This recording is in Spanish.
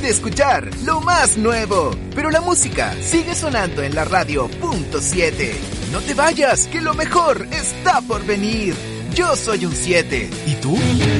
de escuchar lo más nuevo, pero la música sigue sonando en la radio .7. No te vayas, que lo mejor está por venir. Yo soy un 7. ¿Y tú?